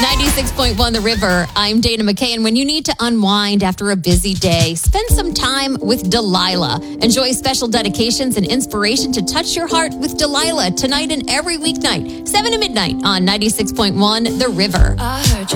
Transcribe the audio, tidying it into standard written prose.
96.1 The River. I'm Dana McKay, and when you need to unwind after a busy day, spend some time with Delilah. Enjoy special dedications and inspiration to touch your heart with Delilah tonight and every weeknight, 7 to midnight on 96.1 The River.